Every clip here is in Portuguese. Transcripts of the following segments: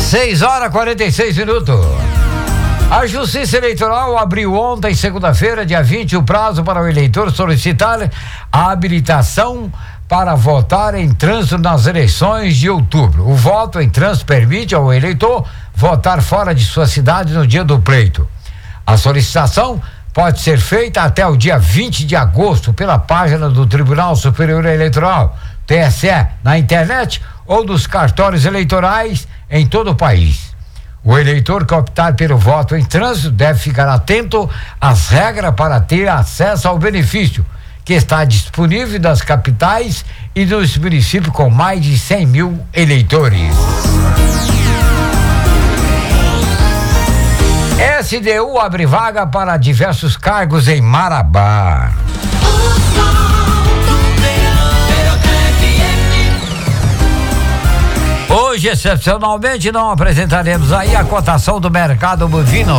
6h46. A Justiça Eleitoral abriu ontem, segunda-feira, dia 20, o prazo para o eleitor solicitar a habilitação para votar em trânsito nas eleições de outubro. O voto em trânsito permite ao eleitor votar fora de sua cidade no dia do pleito. A solicitação pode ser feita até o dia 20 de agosto pela página do Tribunal Superior Eleitoral, TSE, na internet ou dos cartórios eleitorais em todo o país. O eleitor que optar pelo voto em trânsito deve ficar atento às regras para ter acesso ao benefício, que está disponível nas capitais e nos municípios com mais de 100 mil eleitores. SDU abre vaga para diversos cargos em Marabá. Hoje, excepcionalmente, não apresentaremos aí a cotação do mercado bovino.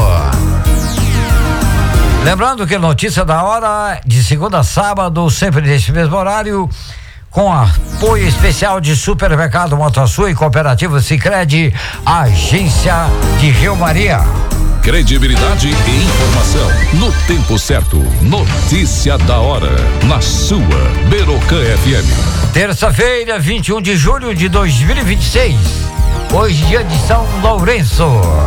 Lembrando que notícia da hora, de segunda a sábado, sempre nesse mesmo horário, com apoio especial de Supermercado Motosul e Cooperativa Sicredi, agência de Rio Maria. Credibilidade e informação no tempo certo. Notícia da hora, na sua Berocan FM. Terça-feira, 21 de julho de 2026. Hoje, dia de São Lourenço.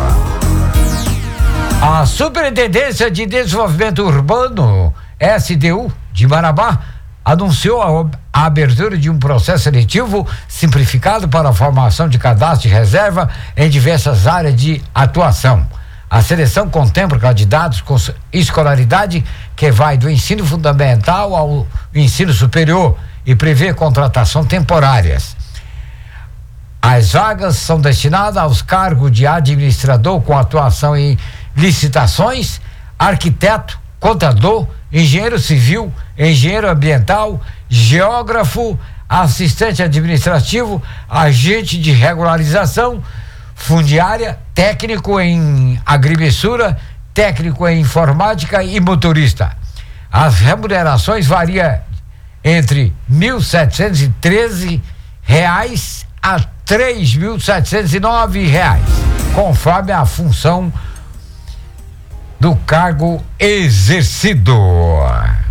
A Superintendência de Desenvolvimento Urbano, SDU, de Marabá, anunciou a abertura de um processo seletivo simplificado para a formação de cadastro de reserva em diversas áreas de atuação. A seleção contempla candidatos com escolaridade que vai do ensino fundamental ao ensino superior e prevê contratação temporárias. As vagas são destinadas aos cargos de administrador com atuação em licitações, arquiteto, contador, engenheiro civil, engenheiro ambiental, geógrafo, assistente administrativo, agente de regularização fundiária, técnico em agrimensura, técnico em informática e motorista. As remunerações variam entre R$ 1.713 a R$ 3.709, conforme a função do cargo exercido.